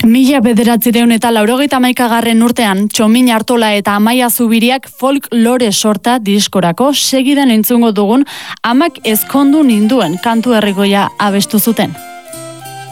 1981 urtean, Txomin Artola eta Amaia Zubiriak folklore sorta diskorako segidan entzungo dugun Amak ezkondu ninduen kantu herrikoia abestu zuten.